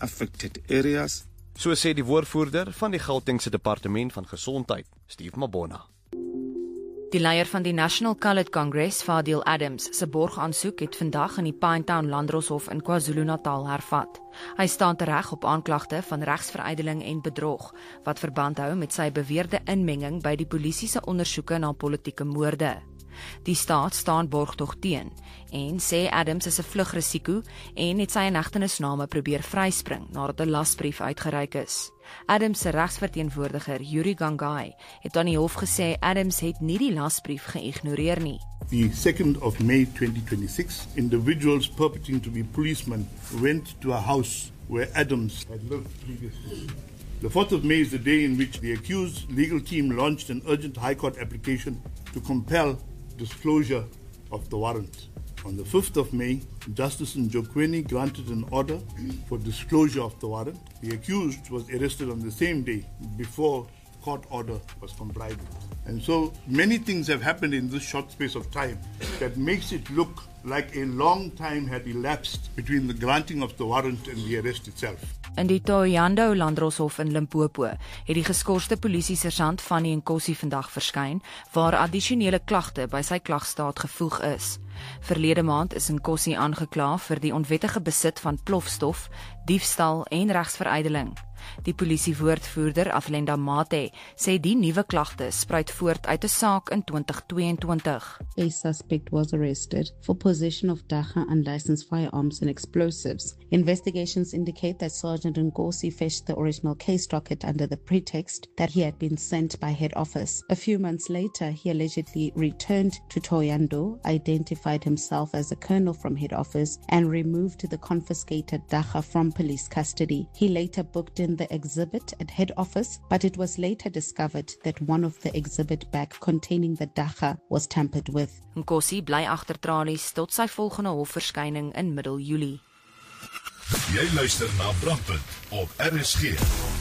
affected areas. So sê die woordvoerder van die Gautengse Departement van Gesondheid, Steve Mabona. Die leier van die National Coloured Congress, Fadil Adams, se borgaansoek het vandag in die Pinetown Landdroshof in KwaZulu-Natal hervat. Hy staan tereg op aanklagte van regsverydeling en bedrog, wat verband hou met sy beweerde inmenging by die polisie se ondersoeke na politieke moorde. Die staat staan borgtog teen en sê Adams is 'n vlugrisiko en het sy inhegtenisname probeer vryspring nadat 'n lasbrief uitgereik is. Adams se regsverteenwoordiger, Yuri Gangai, het aan die hof gesê Adams het nie die lasbrief geïgnoreer nie. The 2nd of May 2026, individuals purporting to be policemen went to a house where Adams had lived previously. The 4th of May is the day in which the accused legal team launched an urgent High Court application to compel disclosure of the warrant. On the 5th of May, Justice Njokweni granted an order for disclosure of the warrant. The accused was arrested on the same day before court order was complied with. And so many things have happened in this short space of time that makes it look like a long time had elapsed between the granting of the warrant and the arrest itself. In die Thohoyandou Landdroshof in Limpopo het die geskorste polisiesersant Fanny Nkosi vandag verskyn, waar addisionele klagte by sy klagstaat gevoeg is. Verlede maand is Nkosi aangekla vir die onwettige besit van plofstof, diefstal en regsverydeling. Die polisiewoordvoerder Athlenda Mate sê die nuwe klagte spruit voort uit 'n saak in 2022. A suspect was arrested for possession of dagga, unlicensed firearms and explosives. Investigations indicate that Sergeant Nkosi fetched the original case docket under the pretext that he had been sent by head office. A few months later, he allegedly returned to Thohoyandou, identified himself as a colonel from head office, and removed the confiscated dagga from police custody. He later booked in the exhibit at head office, but it was later discovered that one of the exhibit bag containing the dagga was tampered with. Nkosi bly agter tralies tot sy volgende hofverskyning in middel Julie. Jy luister na Brandpunt op RSG.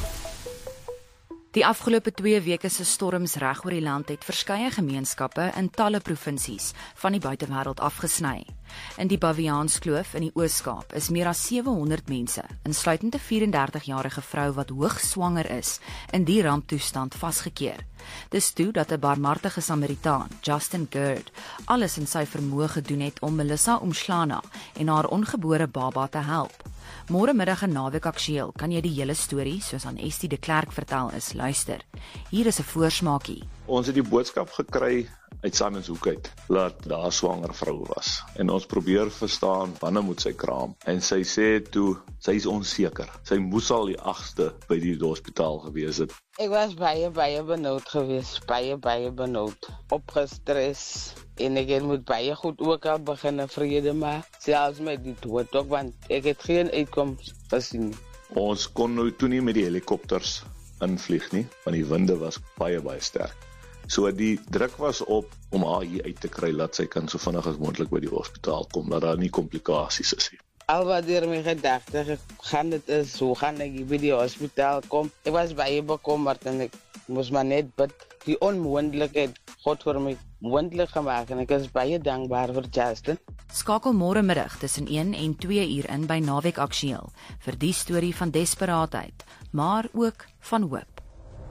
Die afgelope 2 weke se storms reg oor die land het verskeie gemeenskappe in talle provinsies van die buitewêreld afgesny. In die Baviaanskloof in die Oos-Kaap is meer as 700 mense, insluitend 'n 34-jarige vrou wat hoogswanger is, in die ramptoestand vasgekeer. Dis toe dat 'n barmhartige Samaritaan, Justin Gerd, alles in sy vermoë gedoen het om Melissa Umhlana en haar ongebore baba te help. Môre middag in Naweek Aktueel kan jy die hele storie, soos aan Estie de Klerk vertel is, luister. Hier is 'n voorsmaakie. Ons het die boodskap gekry uit Simon's-Hoek uit, dat daar 'n swanger vrou was. En ons probeer verstaan, wanneer moet sy kraam? En sy sê toe, sy is onseker. Sy moes al die 8ste by die hospitaal gewees het. Ek was baie benoud geweest, baie benoud. Opgestres. En ek moet baie goed ook al beginne vrede maak, selfs met die dood ook, want ek het geen uitkoms gesien. Ons kon nou toe nie met die helikopters invlieg nie, want die winde was baie sterk. So die druk was op om haar hier uit te kry, laat sy kan so vinnig as moontlik by die hospitaal kom, dat daar nie komplikasies is nie. Al wat deur my gedagte gaan dit is, hoe gaan ek by die hospitaal kom? Ek was baie bekommerd en ek moes maar net bid. Die onmoontlikheid God vir my moontlik gemaak en ek is baie dankbaar vir Justin. Skakel môre middag tussen 1 en 2 uur in by Naweek Aktueel vir die storie van desperaatheid, maar ook van hoop.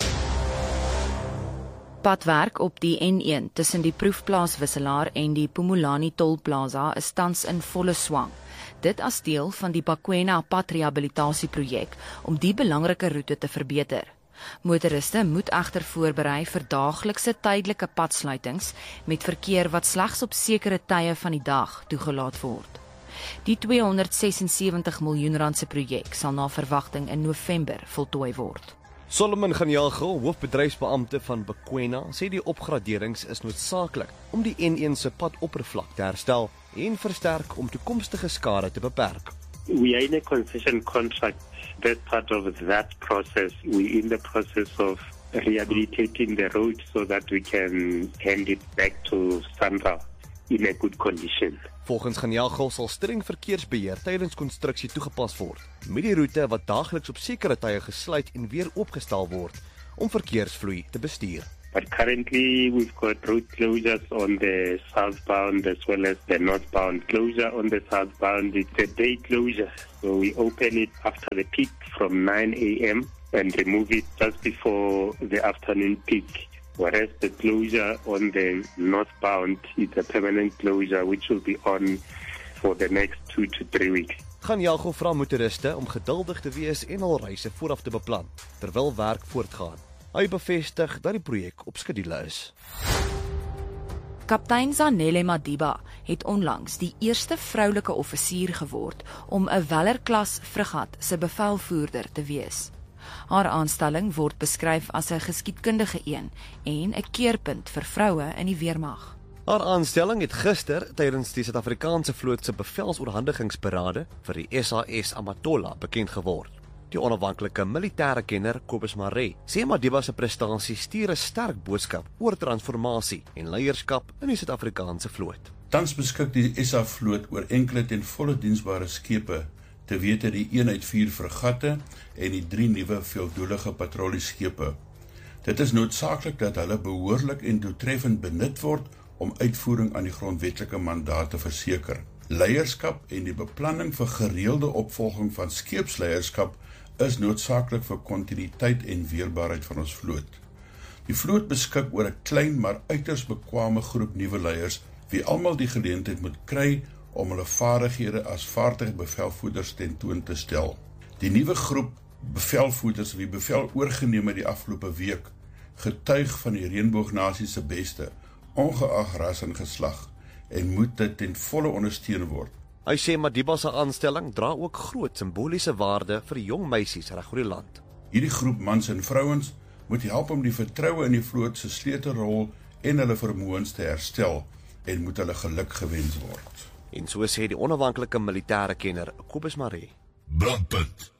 Padwerk op die N1 tussen die proefplaaswisselaar en die Pumulani Tolplaza is tans in volle swang. Dit as deel van die Bakwena padrehabilitasieprojek om die belangrike roete te verbeter. Motoriste moet egter voorberei vir daaglikse tydelike padsluitings met verkeer wat slegs op sekere tye van die dag toegelaat word. Die 276 miljoen rand se projek sal na verwagting in November voltooi word. Solomon Ganyago, hoofbedryfsbeampte van Bakwena, sê die opgraderings is noodsaaklik om die N1 se padoppervlak te herstel en versterk om toekomstige skade te beperk. We are in a concession contract. That part of that process, we're in the process of rehabilitating the road so that we can hand it back to SANRAL in a good condition. Volgens Ganyago sal streng verkeersbeheer tydens konstruksie toegepas word, met die roete wat daagliks op sekere tye gesluit en weer oopgestel word om verkeersvloei te bestuur. But currently, we've got road closures on the southbound as well as the northbound. Closure on the southbound, it's a day closure. So we open it after the peak from 9 a.m. and remove it just before the afternoon peak. Whereas the closure on the northbound is a permanent closure which will be on for the next 2 to 3 weeks. Gaan Jago vra motoriste om geduldig te wees en hul reise vooraf te beplan, terwyl werk voortgaan. Hy bevestig dat die projek op skedule is. Kaptein Zanele Madiba het onlangs die eerste vroulike offisier geword om 'n Weller-klas frigat se bevelvoerder te wees. Haar aanstelling word beskryf as 'n geskiedkundige een en 'n keerpunt vir vroue in die weermag. Haar aanstelling het gister tydens die Suid-Afrikaanse vloot se bevelsoorhandigingsberade vir die SAS Amatola bekend geword. Die onafhanklike militêre kenner Kobus Maree sê Madiba se prestasie stuur 'n sterk boodskap oor transformasie en leierskap in die Suid-Afrikaanse vloot. Tans beskik die SA vloot oor enkele ten volle diensbare skepe, te wete die 1 uit 4 fregatte en die 3 nuwe veeldoelige patrollieskepe. Dit is noodsaaklik dat hulle behoorlik en doeltreffend benut word om uitvoering aan die grondwetlike mandaat te verseker. Leierskap en die beplanning vir gereelde opvolging van skeepsleierskap is noodsaaklik vir kontinuïteit en weerbaarheid van ons vloot. Die vloot beskik oor 'n klein maar uiters bekwame groep nuwe leiers wie almal die geleentheid moet kry om hulle vaardighede as vaartuigbevelvoerders tentoon te stel. Die nuwe groep bevelvoerders wie bevel oorgeneem het die afgelope week, getuig van die reënboognasies se beste, ongeag ras en geslag, en moet dit ten volle ondersteun word. Hy sê Madiba se aanstelling dra ook groot simboliese waarde vir jong meisies reg oor die land. Hierdie groep mans en vrouens moet help om die vertroue in die vloot se sleutelrol en hulle vermoëns te herstel en moet hulle geluk gewens word. En so sê die onafhanklike militêre kenner Kobus Maree. Brandpunt.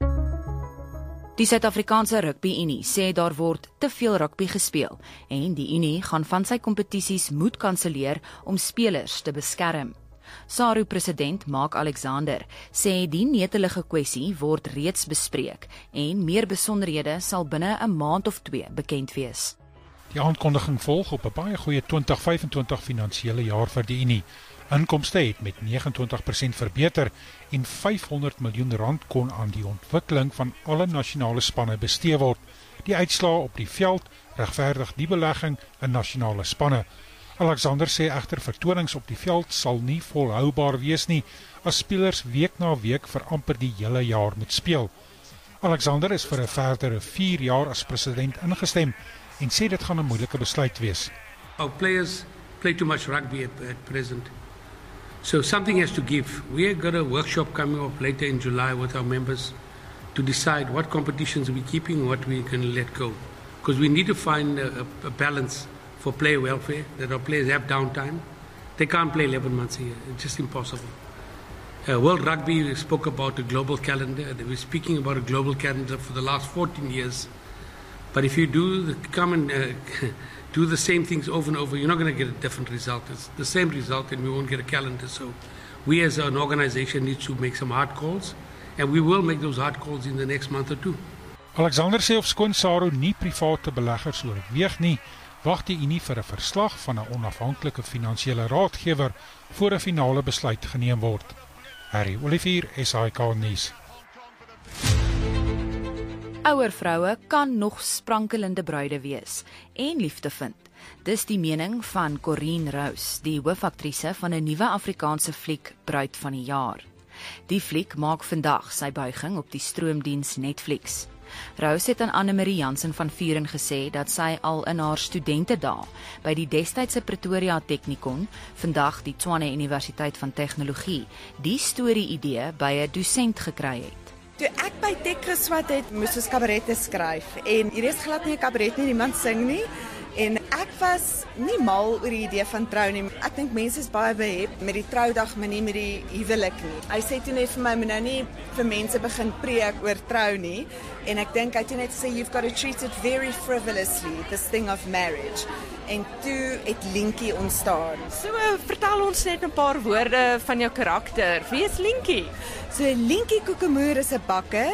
Die Suid-Afrikaanse Rugby-Unie sê daar word te veel rugby gespeel en die Unie gaan van sy kompetisies moet kanselleer om spelers te beskerm. SARU-president Mark Alexander sê die netelige kwessie word reeds bespreek en meer besonderhede sal binne 'n maand of 2 bekend wees. Die aankondiging volg op 'n baie goeie 2025 finansiële jaar vir die Unie. Inkomste het met 29% verbeter en R500 miljoen kon aan die ontwikkeling van alle nasionale spanne bestee word. Die uitslae op die veld regverdig die belegging in nasionale spanne. Alexander sê egter vertonings op die veld sal nie volhoubaar wees nie as spelers week na week vir amper die hele jaar moet speel. Alexander is vir 'n verdere 4 jaar as president ingestem en sê dit gaan 'n moeilike besluit wees. Our players play too much rugby at present. So something has to give. We've got a workshop coming up later in July with our members to decide what competitions we're keeping, what we can let go. Because we need to find a balance for player welfare, that our players have downtime. They can't play 11 months a year. It's just impossible. World Rugby spoke about a global calendar. They were speaking about a global calendar for the last 14 years. But if you come and do the same things over and over, you're not going to get a different result. It's the same result and we won't get a calendar. So we as an organization need to make some hard calls and we will make those hard calls in the next month or 2. Alexander sê of skoon SARU nie private beleggers oorweeg nie, wag die Unie vir 'n verslag van 'n onafhanklike finansiële raadgewer voor 'n finale besluit geneem word. Harry Olivier, SAK nuus. Ouer vroue kan nog sprankelende bruide wees en liefde vind. Dis die mening van Corinne Rose, die hoofaktrise van 'n nuwe Afrikaanse fliek Bruid van die Jaar. Die fliek maak vandag sy buiging op die stroomdiens Netflix. Rose het aan Anne-Marie Jansen van Vuren gesê dat sy al in haar studentedae by die destydse Pretoria Technikon, vandag die Tshwane Universiteit van Tegnologie, die storie-idee by 'n dosent gekry het. Toe ek by Tech geswat het, moes ons kabarette skryf en hier is glad nie 'n kabaret nie, niemand sing nie. En ek was nie mal oor die idee van trou nie. Ek dink mense is baie behep met die troudag, maar nie met die huwelik nie. Hy sê toe net vir my, moet nou nie vir mense begin preek oor trou nie. En ek dink hy het net gesê, you've got to treat it very frivolously, this thing of marriage. En toe het Linkie ontstaan. So, vertel ons net 'n paar woorde van jou karakter. Wie is Linkie? So, Linkie Kokemoer is 'n bakker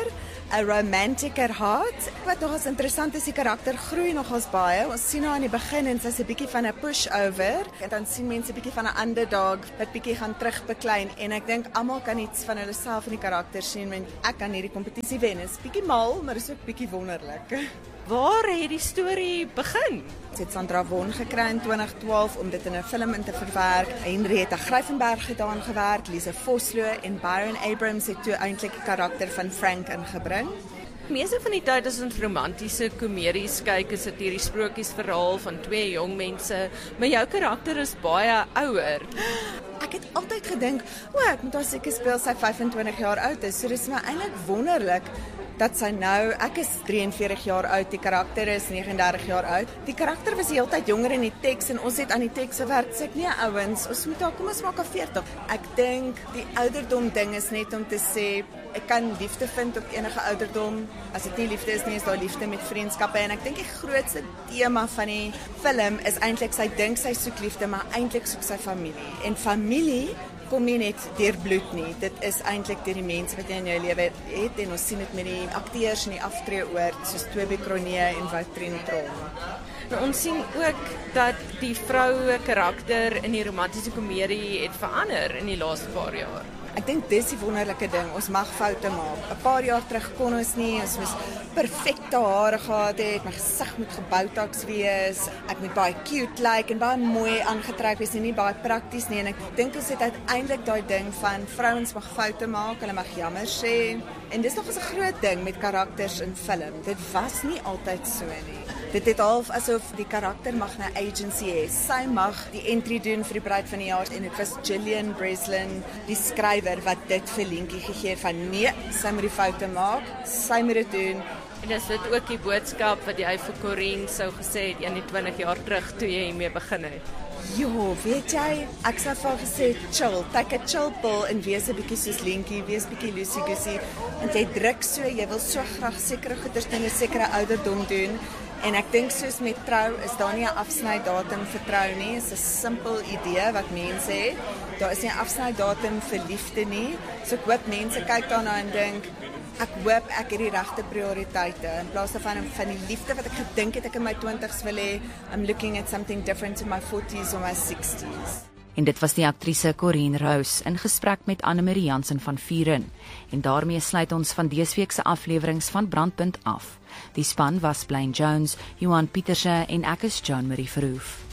'n romantiker hart. Wat nogals interessant is, die karakter groei nogals baie. Ons sien haar aan die begin en sy's 'n bietjie van 'n pushover en dan sien mense 'n bietjie van 'n underdog wat bietjie gaan terugbeklein en ek dink almal kan iets van hulle self in die karakter sien want ek kan hierdie kompetisie wen. Dit is bietjie mal, maar dit is ook bietjie wonderlik. Waar het die storie begin? Sy het Sandra Won gekry in 2012 om dit in 'n film in te verwerk. Henrietta Gryffenberg het daaraan gewerk, Lise Vosloo en Byron Abrams het toe eintlik die karakter van Frank ingebring. Meeste van die tyd as ons romantiese komedies kyk, is dit hierdie sprokiesverhaal van twee jong mense, maar jou karakter is baie ouer. Ek het altyd gedink, ek moet haar seker speel sy 25 jaar oud is. So dis my eintlik wonderlik dat sy nou, ek is 43 jaar oud, die karakter is 39 jaar oud. Die karakter was die hele tyd jonger in die teks en ons het aan die teks gewerk. Sê ek nee ouens, ons moet daar kom ons maak 'n 40. Ek dink die ouderdom ding is net om te sê ek kan liefde vind op enige ouderdom. As dit nie liefde is nie, is daar liefde met vriendskappe en ek dink die grootste tema van die film is eintlik sy dink sy soek liefde, maar eintlik soek sy familie. En familie kom nie net deur bloed nie. Dit is eintlik deur die mense wat jy in jou lewe het en ons sien dit met die akteurs in die aftreeoord soos Toby Cronje en Woutrin Tron. Ons sien ook dat die vroue karakter in die romantiese komedie het verander in die laaste paar jaar. Ek dink dis die wonderlike ding, ons mag foute maak. 'n Paar jaar terug kon ons nie, ons moes perfekte hare gehad het, my gesig moet gebotox wees, ek moet baie cute lyk en baie mooi aangetrek wees en nie baie prakties nie en ek dink ons het uiteindelik daai ding van vrouens mag foute maak, hulle mag jammer sê en dis nog 'n groot ding met karakters in film. Dit was nie altyd so nie. Dit het half asof die karakter mag 'n agency hê. Sy mag die entry doen vir die bruid van die jaar en dit was Gillian Breslin, die skrywer wat dit vir Lientjie gegee het van nee, sy moet die foute maak, sy moet dit doen. En is dit ook die boodskap wat jy vir Corinne sou gesê het 21 jaar terug toe jy hiermee begin het? Jo, weet jy, ek sou vir gesê chill, take a chill pill en wees 'n bietjie soos Lientjie, wees bietjie loosey-goosey. Want jy druk so, jy wil so graag sekere goeders teen 'n sekere ouderdom doen. En ek dink soos met trou is daar nie 'n afsnydatum vir trou nie. Dit is 'n simpel idee wat mense het. Daar is nie 'n afsnydatum vir liefde nie. So ek hoop mense kyk daarna en dink ek hoop ek het die regte prioriteite in plaas daarvan van die liefde wat ek gedink het ek in my 20's wil hê. I'm looking at something different in my 40s or my 60s. En dit was die aktrise Corinne Rouse in gesprek met Anne-Marie Jansen van Vuren. En daarmee sluit ons van dese week se afleweringe van Brandpunt af. Die span was Blaine Jones, Johan Pieterse en ek is Jean Marie Verhoef.